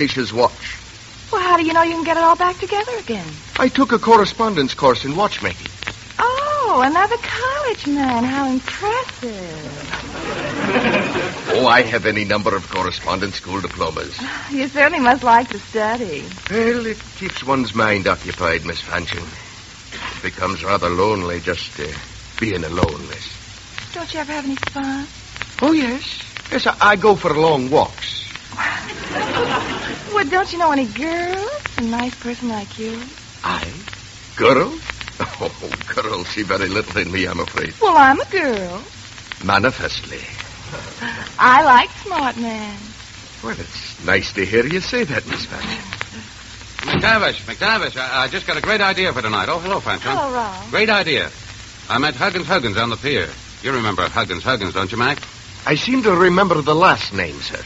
Aisha's watch. Well, how do you know you can get it all back together again? I took a correspondence course in watchmaking. Oh, another college man. How impressive. Oh, I have any number of correspondence school diplomas. You certainly must like to study. Well, it keeps one's mind occupied, Miss Fanchon. It becomes rather lonely just being alone, miss. Don't you ever have any fun? Oh, yes. Yes, I go for long walks. Well, don't you know any girls? A nice person like you. I? Girl? Oh, girls see very little in me, I'm afraid. Well, I'm a girl. Manifestly. I like smart men. Well, it's nice to hear you say that, Miss Fanchon. McTavish, I just got a great idea for tonight. Oh, hello, Fanchon. Hello, Rob. Great idea. I met Huggins on the pier. You remember Huggins, don't you, Mac? I seem to remember the last name, sir.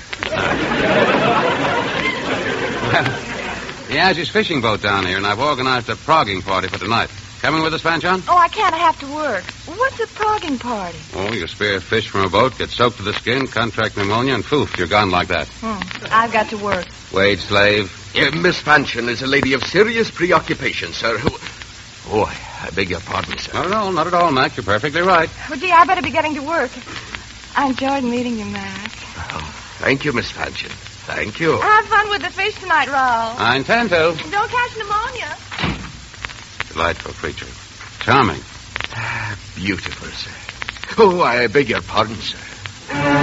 Well, he has his fishing boat down here, and I've organized a progging party for tonight. Coming with us, Fanchon? Oh, I can't. I have to work. What's a progging party? Oh, you spear fish from a boat, get soaked to the skin, contract pneumonia, and poof, you're gone like that. I've got to work. Wage slave. Miss Fanchon is a lady of serious preoccupation, sir. Oh, I beg your pardon, sir. Not at all, Mac. You're perfectly right. Well, gee, I better be getting to work. I enjoyed meeting you, Mac. Oh, thank you, Miss Fanchon. Thank you. Have fun with the fish tonight, Raoul. I intend to. Don't catch pneumonia. Delightful creature. Charming. Beautiful, sir. Oh, I beg your pardon, sir.